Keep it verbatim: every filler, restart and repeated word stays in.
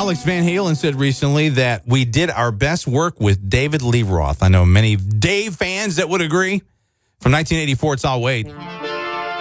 Alex Van Halen said recently that we did our best work with David Lee Roth. I know many Dave fans that would agree. From nineteen eighty-four, it's I'll Wait.